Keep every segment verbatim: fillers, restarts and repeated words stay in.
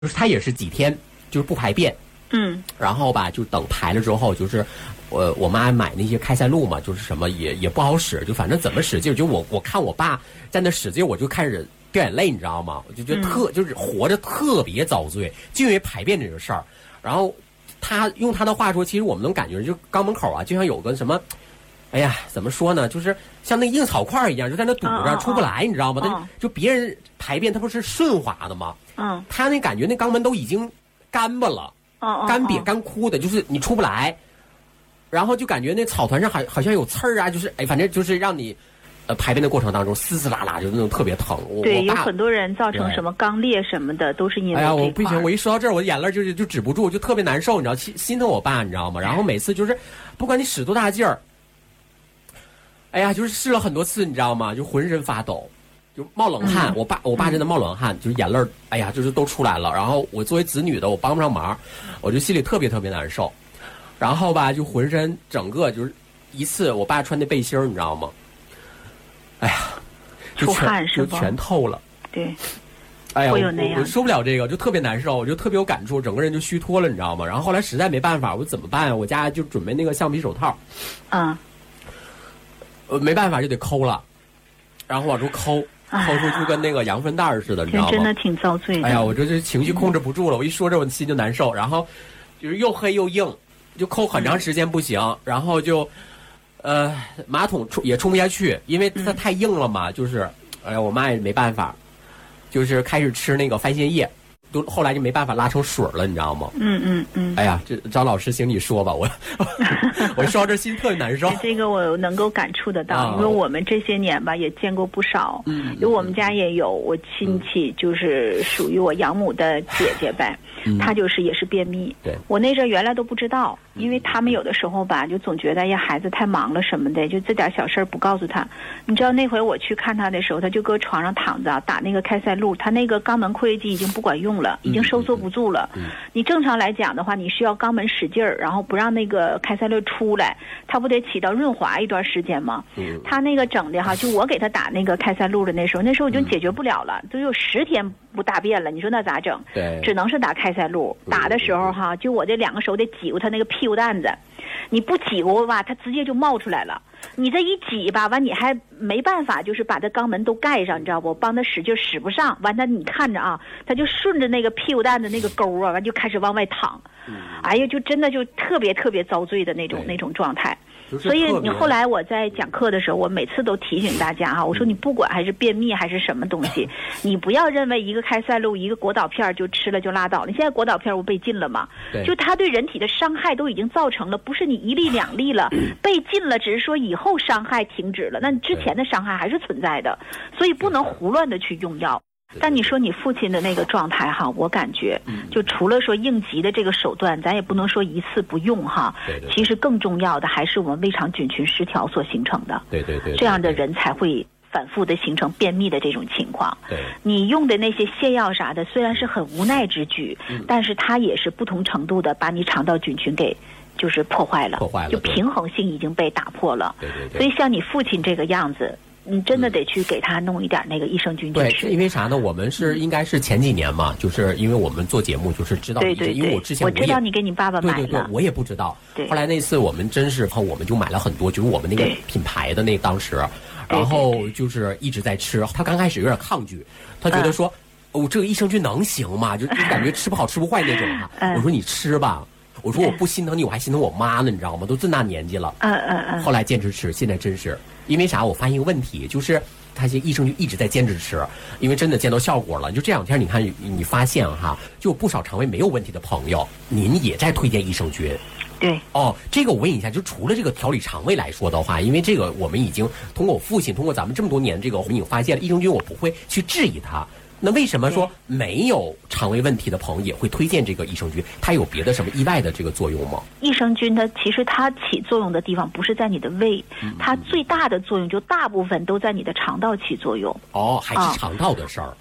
就是他也是几天就是不排便， 嗯， 然后吧就等排了之后，就是我我妈买那些开塞露嘛，就是什么也也不好使，就反正怎么使劲，就我我看我爸在那使劲，我就开始掉眼泪，你知道吗？我就觉得特、嗯、就是活着特别遭罪，就因为排便这个事儿。然后他用他的话说，其实我们能感觉就肛门口啊，就像有个什么。哎呀，怎么说呢？就是像那硬草块一样，就在那堵着，出不来，你知道吗？他就别人排便，它不是顺滑的吗？嗯，他那感觉那肛门都已经干巴了，干瘪干枯的，就是你出不来。然后就感觉那草团上好好像有刺儿啊，就是哎，反正就是让你呃排便的过程当中嘶嘶啦啦，就那种特别疼。 对，有很多人造成什么肛裂什么的，都是因为。 哎呀，我不行，我一说到这儿，我的眼泪就就止不住，就特别难受，你知道，心心疼我爸，你知道吗？然后每次就是，不管你使多大劲儿。哎呀，就是试了很多次，你知道吗？就浑身发抖，就冒冷汗。嗯、我爸，我爸真的冒冷汗，就是眼泪，哎呀，就是都出来了。然后我作为子女的，我帮不上忙，我就心里特别特别难受。然后吧，就浑身整个就是一次，我爸穿那背心儿，你知道吗？哎呀，就出汗是就全透了。 对。 哎呀，我我受不了这个，就特别难受，我就特别有感触，整个人就虚脱了，你知道吗？然后后来实在没办法，我怎么办啊？我家就准备那个橡皮手套。 嗯。 呃，没办法就得抠了，然后往出抠，抠出就跟那个羊粪蛋似的，你知道吗？ 真的挺遭罪的。 哎呀，我这这情绪控制不住了，我一说这我心就难受，然后就是又黑又硬，就抠很长时间不行，嗯、然后就呃马桶冲也冲不下去，因为它太硬了嘛，就是哎呀我妈也没办法，就是开始吃那个番泻叶。都后来就没办法拉成水了，你知道吗？ 嗯嗯嗯。 哎呀，这张老师，请你说吧，我我说到这心特别难受。 这个我能够感触得到，啊、因为我们这些年吧也见过不少。 嗯。 因为我们家也有我亲戚，就是属于我养母的姐姐呗，嗯、她就是也是便秘。 对。 我那阵原来都不知道，因为他们有的时候吧，就总觉得呀孩子太忙了什么的，就这点小事儿不告诉他。你知道那回我去看他的时候，他就搁床上躺着打那个开塞露，他那个肛门括约肌已经不管用了。已经收缩不住了。 嗯嗯、 你正常来讲的话，你需要肛门使劲儿，然后不让那个开塞露出来，它不得起到润滑一段时间吗？ 嗯、 他那个整的哈，就我给他打那个开塞露的那时候，那时候已经解决不了了，都有十天不大便了。你说那咋整？ 对， 只能是打开塞露。打的时候哈，就我这两个手得挤过他那个屁股蛋子，你不挤过吧，它直接就冒出来了。你这一挤吧，完你还没办法，就是把这肛门都盖上，你知道不？帮他使劲使不上，完他你看着啊，他就顺着那个屁股蛋的那个沟啊，完就开始往外淌。 嗯、 哎呀，就真的就特别特别遭罪的那种那种状态。所以你后来我在讲课的时候，我每次都提醒大家哈，我说你不管还是便秘还是什么东西，你不要认为一个开塞露一个果导片就吃了就拉倒了。现在果导片不被禁了吗？就它对人体的伤害都已经造成了，不是你一粒两粒了，被禁了，只是说以后伤害停止了，那你之前的伤害还是存在的，所以不能胡乱的去用药。但你说你父亲的那个状态哈，我感觉就除了说应急的这个手段，咱也不能说一次不用哈。 对对对， 其实更重要的还是我们胃肠菌群失调所形成的。 对对 对, 对, 对， 这样的人才会反复的形成便秘的这种情况。 对， 你用的那些泻药啥的，虽然是很无奈之举，嗯、但是它也是不同程度的把你肠道菌群给就是破坏了， 破坏了， 就平衡性已经被打破了。 对对对。 所以像你父亲这个样子。你真的得去给他弄一点那个益生菌。 对，因为啥呢？我们是应该是前几年嘛，就是因为我们做节目就是知道， 对对对， 因为我之前我知道你给你爸爸买了， 对对对，我也不知道。 对， 后来那次我们真是，我们就买了很多，就是我们那个品牌的那当时，然后就是一直在吃。他刚开始有点抗拒，他觉得说，哦，这个益生菌能行吗？就就感觉吃不好吃不坏那种哈。我说你吃吧。我说我不心疼你，我还心疼我妈呢，你知道吗？都这么大年纪了。 嗯嗯嗯。 后来坚持吃，现在真是因为啥？我发现一个问题，就是他这益生菌一直在坚持吃，因为真的见到效果了。就这两天你看，你发现哈，就有不少肠胃没有问题的朋友，您也在推荐益生菌。 对。 哦，这个我问一下，就除了这个调理肠胃来说的话，因为这个我们已经通过我父亲，通过咱们这么多年这个，我们已经发现了益生菌，我不会去质疑它。那为什么说没有肠胃问题的朋友也会推荐这个益生菌？它有别的什么意外的这个作用吗？ 益生菌它其实它起作用的地方不是在你的胃，它最大的作用就大部分都在你的肠道起作用。 哦，还是肠道的事儿。啊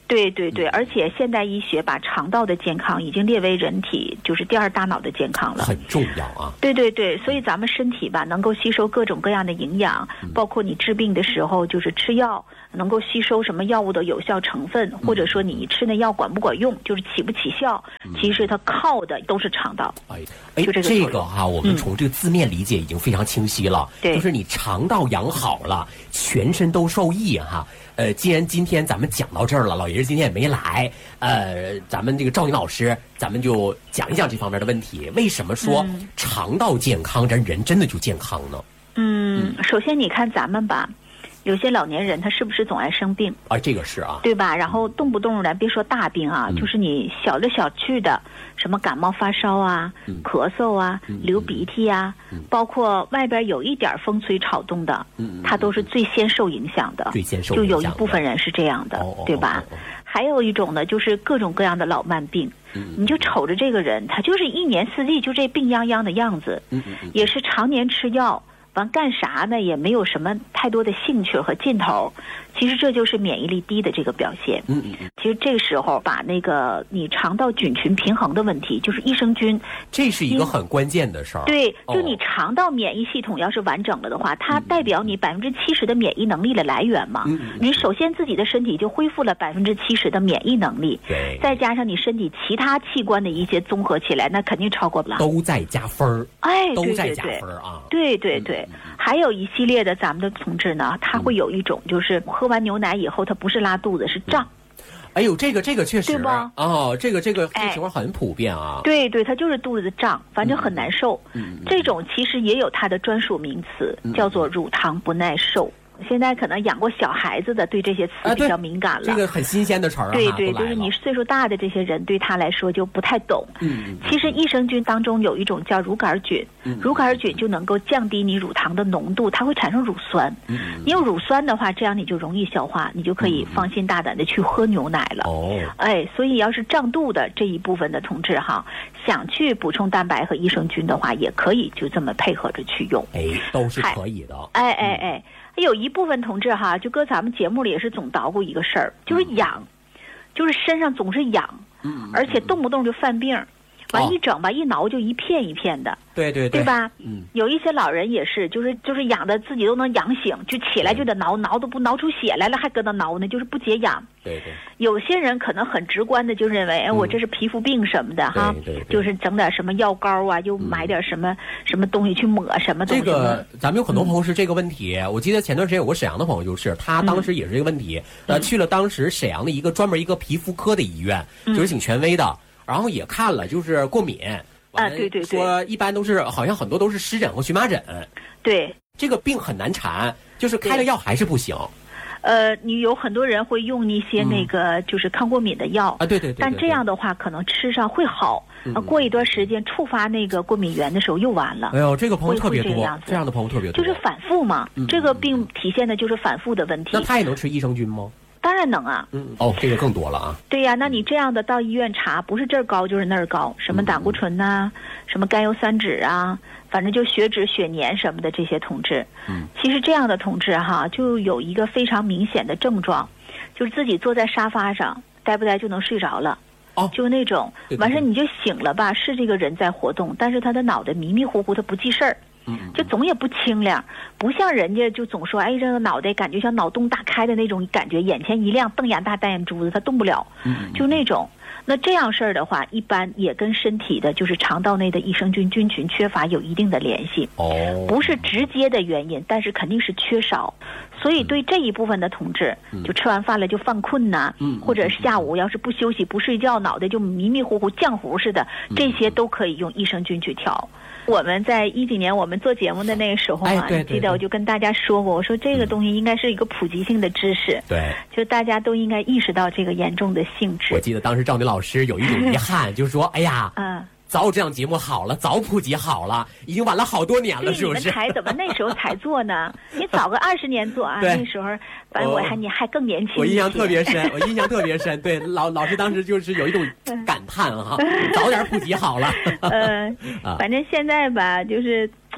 对对对，而且现代医学把肠道的健康已经列为人体就是第二大脑的健康了， 很重要啊。 对对对，所以咱们身体吧，能够吸收各种各样的营养， 嗯、 包括你治病的时候就是吃药，能够吸收什么药物的有效成分，或者说你吃那药管不管用，就是起不起效，嗯、其实它靠的都是肠道。 哎哎， 就这个这个哈、啊，我们从这个字面理解已经非常清晰了， 对、嗯， 就是你肠道养好了，全身都受益哈。呃，既然今天咱们讲到这儿了，老爷子今天也没来，呃，咱们这个赵宁老师，咱们就讲一讲这方面的问题。为什么说肠道健康，咱人真的就健康呢？ 嗯，首先你看咱们吧。有些老年人他是不是总爱生病啊？这个是啊， 对吧？然后动不动的，别说大病啊，嗯、就是你小的小去的，什么感冒发烧啊、嗯、咳嗽啊、嗯、流鼻涕啊、嗯，包括外边有一点风吹草动的，嗯，他都是最先受影响的。 最先受影响的， 就有一部分人是这样的， 哦、 对吧、哦哦哦？还有一种呢，就是各种各样的老慢病，嗯、你就瞅着这个人，他就是一年四季就这病殃殃的样子，嗯嗯嗯，也是常年吃药。完干啥呢？也没有什么太多的兴趣和劲头，其实这就是免疫力低的这个表现。嗯嗯嗯。其实这个时候把那个你肠道菌群平衡的问题，就是益生菌， 这是一个很关键的事儿。 对，就你肠道免疫系统要是完整了的话，它代表你百分之七十的免疫能力的来源嘛。嗯嗯。你首先自己的身体就恢复了百分之七十的免疫能力， 对， 再加上你身体其他器官的一些综合起来，那肯定超过不了。 都在加分儿。 哎， 都在加分儿啊。 对对对。还有一系列的咱们的同志呢，他会有一种就是喝完牛奶以后，他不是拉肚子，是胀。 哎呦，这个这个确实对吧？ 哦，这个这个这情况很普遍啊。 对对，他就是肚子胀，反正很难受。嗯，这种其实也有它的专属名词，叫做乳糖不耐受。现在可能养过小孩子的对这些词比较敏感了，啊、 这个很新鲜的词儿啊。 对对，就是你岁数大的这些人对他来说就不太懂。嗯，其实益生菌当中有一种叫乳杆菌，嗯、乳杆菌就能够降低你乳糖的浓度，它会产生乳酸。嗯，你有乳酸的话，这样你就容易消化，你就可以放心大胆的去喝牛奶了。哦，哎，所以要是胀肚的这一部分的同志哈，想去补充蛋白和益生菌的话，也可以就这么配合着去用。 哎，都是可以的。 哎哎哎。有一部分同志哈，就搁咱们节目里也是总捣鼓一个事儿，就是痒，就是身上总是痒，嗯，而且动不动就犯病，完一整吧，一挠就一片一片的， 对对对吧？嗯，有一些老人也是，就是就是痒的自己都能痒醒，就起来就得挠，挠都不挠出血来了，还搁那挠呢，就是不解痒。 对对。 有些人可能很直观的就认为，哎，我这是皮肤病什么的哈，就是整点什么药膏啊，又买点什么什么东西去抹什么东西。 这个咱们有很多朋友是这个问题，我记得前段时间有个沈阳的朋友，就是他当时也是这个问题，呃，去了当时沈阳的一个专门一个皮肤科的医院，就是挺权威的，然后也看了，就是过敏。 啊，对对对， 说一般都是好像很多都是湿疹和荨麻疹， 对， 这个病很难缠，就是开了药还是不行。 呃，你有很多人会用一些那个就是抗过敏的药啊，对对对， 但这样的话可能吃上会好，啊，过一段时间触发那个过敏源的时候又完了。 哎呦，这个朋友特别多， 这样的朋友特别多， 就是反复嘛。这个病体现的就是反复的问题。 那他也能吃益生菌吗？ 当然能啊。 嗯，哦，这个更多了啊。 对呀，那你这样的到医院查，不是这儿高就是那儿高，什么胆固醇呐、啊，什么甘油三酯啊，反正就血脂、血粘什么的这些同志。嗯，其实这样的同志哈，就有一个非常明显的症状，就是自己坐在沙发上，呆不呆就能睡着了。哦，就那种，完事你就醒了吧，是这个人在活动，但是他的脑袋迷迷糊糊，他不记事儿。就总也不清亮，不像人家就总说，哎，这个脑袋感觉像脑洞大开的那种感觉，眼前一亮，瞪眼大单眼珠子，他动不了，就那种。那这样事儿的话，一般也跟身体的就是肠道内的益生菌菌群缺乏有一定的联系。哦，不是直接的原因，但是肯定是缺少。所以对这一部分的同志，就吃完饭了就犯困呐、嗯，或者下午要是不休息不睡觉，脑袋就迷迷糊糊浆糊似的，这些都可以用益生菌去调。我们在一几年我们做节目的那个时候啊， 哎、 记得我就跟大家说过，我说这个东西应该是一个普及性的知识， 对， 就大家都应该意识到这个严重的性质。 我记得当时赵宁老师有一种遗憾，就是说，哎呀，嗯。早有这样节目好了，早普及好了，已经晚了好多年了，是不是？ 你们台怎么那时候才做呢？你早个二十年做啊，那时候反正我还你还更年轻。 我印象特别深，我印象特别深。对，老老师当时就是有一种感叹哈，早点普及好了。 呃，反正现在吧，就是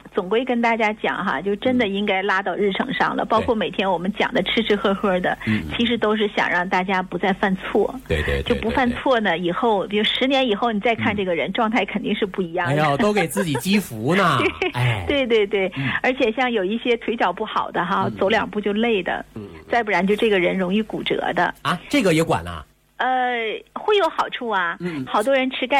总归跟大家讲哈，就真的应该拉到日程上了。包括每天我们讲的吃吃喝喝的，其实都是想让大家不再犯错。 对对， 就不犯错呢，以后比如十年以后你再看这个人，状态肯定是不一样的。 哎呀，都给自己积福呢。哎， 对对对，而且像有一些腿脚不好的哈，走两步就累的，再不然就这个人容易骨折的啊，这个也管啊。 呃，会有好处啊。嗯，好多人吃钙